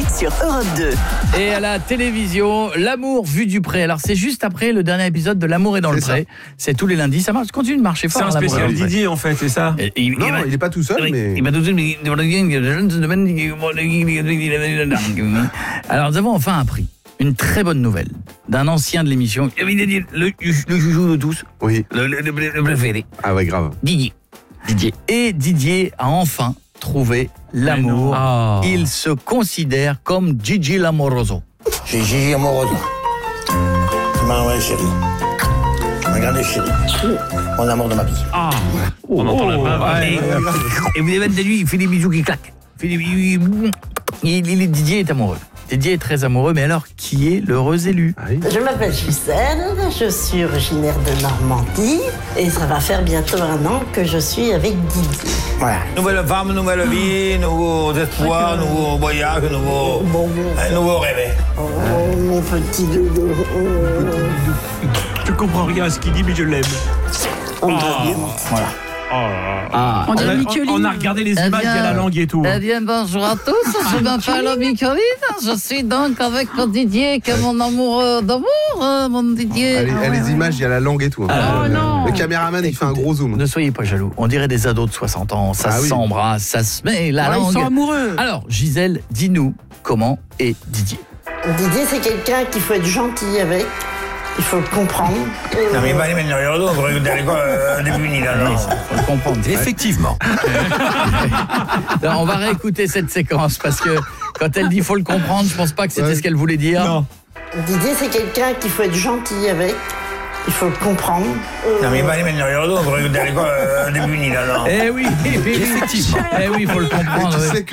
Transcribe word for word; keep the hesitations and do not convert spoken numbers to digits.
sur Europe deux. Et à la télévision, L'amour vu du près. Alors c'est juste après le dernier épisode de L'amour est dans le pré. C'est tous les lundis, ça marche, continue de marcher fort. C'est un spécial Didier en fait, c'est ça. Et, et, Non, il n'est pas tout seul, mais... Il m'a tout seul. Alors nous avons enfin appris une très bonne nouvelle d'un ancien de l'émission, le, le, le joujou de tous, Oui. le, le, le, le préféré, Ah ouais, grave. Didier. Didier. Et Didier a enfin trouvé l'amour. Oh. Il se considère comme Gigi l'amoroso. Je suis Gigi Amoroso. Tu m'as envoyé chérie. Regardez chérie. Mon amour de ma vie. Ah, on entend la main. Et, et vous avez de lui, il fait des bisous qui claquent. Il, fait des, il, il, il, Didier est amoureux. Didier est très amoureux, mais alors, qui est l'heureux élu? Ah oui. Je m'appelle Gisèle, je suis originaire de Normandie et ça va faire bientôt un an que je suis avec Didier. Voilà. Nouvelle femme, nouvelle vie, nouveaux espoirs, nouveaux voyages, nouveaux, Bon, bon. un nouveau rêve. Oh, mon petit doudou. Je comprends rien à ce qu'il dit, mais je l'aime. Oh, Voilà. Ah. On, a, on, on a regardé les images, il y a la langue et tout. Eh bien, bonjour à tous, je m'appelle Micheline, je suis donc avec mon Didier, qui est mon amoureux d'amour, hein, mon Didier. Ah, les, ah, les images, il y a la langue et tout. Hein. Ah, le, non. le caméraman, il fait un gros zoom. Ne soyez pas jaloux, on dirait des ados de soixante ans, ça Ah oui. s'embrasse, ça se met la Ah, langue. ils sont amoureux. Alors, Gisèle, dis-nous comment est Didier. Didier, c'est quelqu'un qu'il faut être gentil avec, il faut le comprendre. Non mais il va aller mettre derrière le dos, on va écouter à l'école euh, depuis ni là, non. Faut le comprendre. Effectivement. Alors, on va réécouter cette séquence parce que quand elle dit faut le comprendre, je pense pas que c'était Ouais. ce qu'elle voulait dire. Non. Didier, c'est quelqu'un qu'il faut être gentil avec, il faut le comprendre. Non mais il va aller mettre derrière le dos, on va écouter à l'école euh, depuis ni là, non. Eh oui, effectivement. Eh oui, il faut le comprendre. Et tu oui. sais que